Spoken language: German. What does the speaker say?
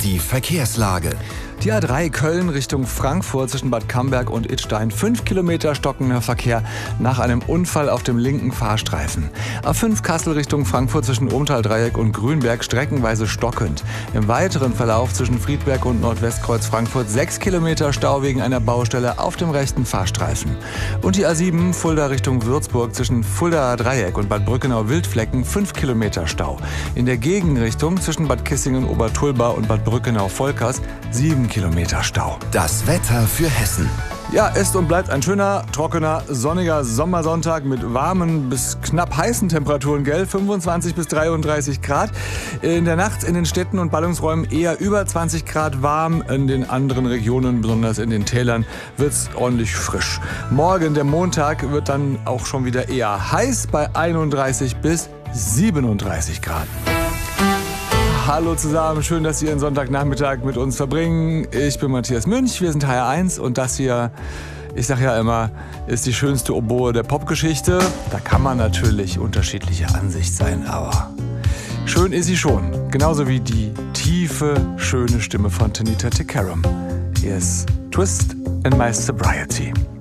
Die Verkehrslage. Die A3 Köln Richtung Frankfurt zwischen Bad Camberg und Idstein. 5 Kilometer stockender Verkehr nach einem Unfall auf dem linken Fahrstreifen. A5 Kassel Richtung Frankfurt zwischen Umtal-Dreieck und Grünberg streckenweise stockend. Im weiteren Verlauf zwischen Friedberg und Nordwestkreuz Frankfurt 6 Kilometer Stau wegen einer Baustelle auf dem rechten Fahrstreifen. Und die A7 Fulda Richtung Würzburg zwischen Fuldaer Dreieck und Bad Brückenau-Wildflecken 5 Kilometer Stau. In der Gegenrichtung zwischen Bad Kissingen-Obertulba und Bad Brückenau-Volkers 7 Kilometer Stau. Das Wetter für Hessen. Ja, ist und bleibt ein schöner, trockener, sonniger Sommersonntag mit warmen bis knapp heißen Temperaturen, gell? 25 bis 33 Grad. In der Nacht in den Städten und Ballungsräumen eher über 20 Grad warm. In den anderen Regionen, besonders in den Tälern, wird's ordentlich frisch. Morgen, der Montag, wird dann auch schon wieder eher heiß bei 31 bis 37 Grad. Hallo zusammen, schön, dass Sie Ihren Sonntagnachmittag mit uns verbringen. Ich bin Matthias Münch, wir sind HR1 und das hier, ich sag ja immer, ist die schönste Oboe der Popgeschichte. Da kann man natürlich unterschiedlicher Ansicht sein, aber schön ist sie schon. Genauso wie die tiefe, schöne Stimme von Tanita Tikaram. Hier ist Twist in My Sobriety.